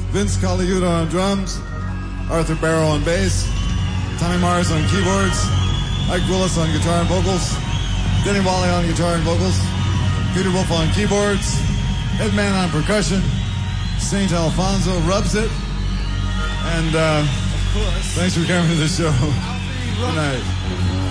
Vince Caliuta on drums, Arthur Barrow on bass, Tommy Mars on keyboards, Ike Willis on guitar and vocals, Denny Wally on guitar and vocals, Peter Wolf on keyboards, Ed Mann on percussion, St. Alfonso rubs it, and thanks for coming to the show. Good night.